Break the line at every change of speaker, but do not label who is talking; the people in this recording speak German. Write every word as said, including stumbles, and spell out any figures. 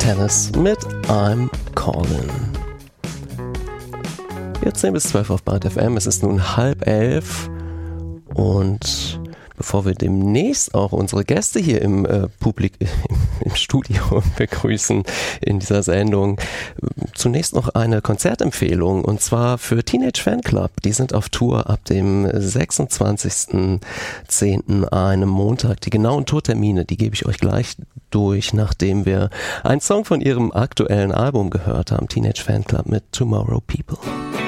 Tennis mit I'm Callin'. Jetzt zehn bis zwölf auf Byte F M. Es ist nun halb elf und bevor wir demnächst auch unsere Gäste hier im äh, Publik, im, im Studio begrüßen in dieser Sendung, zunächst noch eine Konzertempfehlung und zwar für Teenage Fanclub. Die sind auf Tour ab dem sechsundzwanzigsten zehnten einem Montag. Die genauen Tourtermine, die gebe ich euch gleich durch, nachdem wir einen Song von ihrem aktuellen Album gehört haben. Teenage Fanclub mit Tomorrow People.